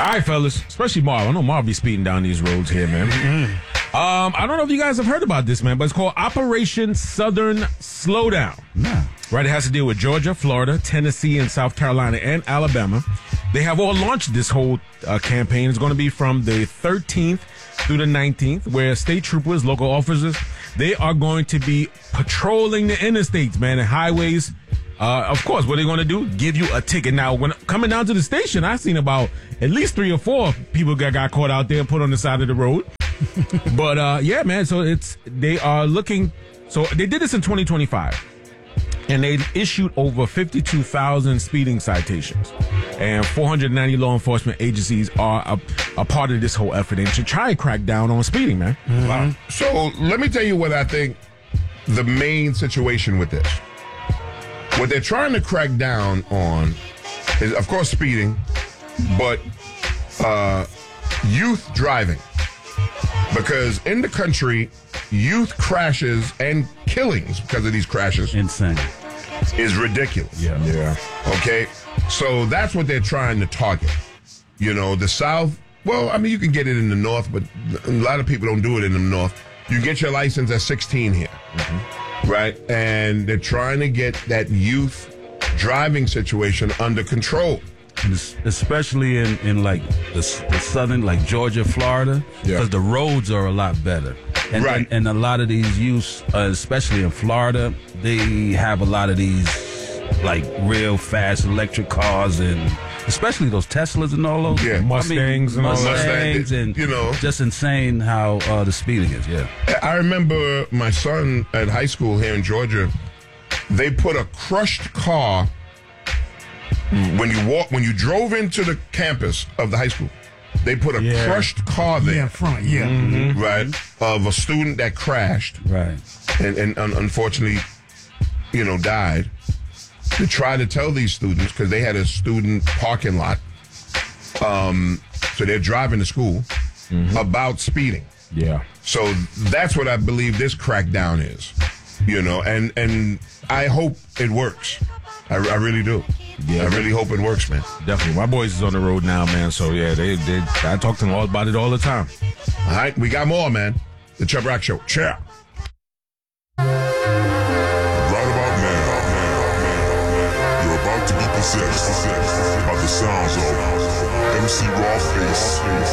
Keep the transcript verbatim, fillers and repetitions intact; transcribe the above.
All right, fellas, especially Marv. I know Marv be speeding down these roads here, man. Mm-hmm. Um, I don't know if you guys have heard about this, man, but it's called Operation Southern Slowdown. Nah. Right, it has to deal with Georgia, Florida, Tennessee, and South Carolina, and Alabama. They have all launched this whole uh, campaign. It's going to be from the thirteenth through the nineteenth, where state troopers, local officers, they are going to be patrolling the interstates, man, and highways. Uh, of course, what they're going to do, give you a ticket. Now, when coming down to the station, I've seen about at least three or four people that got caught out there and put on the side of the road. But, uh, yeah, man, so it's, they are looking, so they did this in twenty twenty-five. And they issued over fifty-two thousand speeding citations. And four hundred ninety law enforcement agencies are a, a part of this whole effort and to try and crack down on speeding, man. Mm-hmm. Wow. So let me tell you what I think the main situation with this. What they're trying to crack down on is, of course, speeding, but uh, youth driving. Because in the country, youth crashes and killings because of these crashes Insane. is ridiculous. Yeah. Yeah. Okay? So that's what they're trying to target. You know, the South, well, I mean, you can get it in the North, but a lot of people don't do it in the North. You get your license at sixteen here. Mm-hmm. Right? And they're trying to get that youth driving situation under control. Especially in, in like the, the southern, like Georgia, Florida, because Yeah. the roads are a lot better. And, Right. and, and a lot of these youths, uh, especially in Florida, they have a lot of these like real fast electric cars and especially those Teslas and all those. Yeah. Mustangs and all that. Mustangs and, You know. just insane how uh, the speeding is, yeah. I remember my son at high school here in Georgia, they put a crushed car when you walk, when you drove into the campus of the high school, they put a Yeah. crushed car there. Yeah, in front, yeah. Mm-hmm. Right, of a student that crashed Right. and, and un- unfortunately, you know, died. To try to tell these students, because they had a student parking lot, um, so they're driving to school, Mm-hmm. about speeding. Yeah. So that's what I believe this crackdown is, you know, and, and I hope it works. I, I really do. Yeah. I really hope it works, man. Definitely. My boys is on the road now, man. So, yeah, they, they I talk to them all about it all the time. All right, we got more, man. The Chubb Rock Show. Cheer. Right about now, you're about to be possessed by the sounds of M C Raw Face.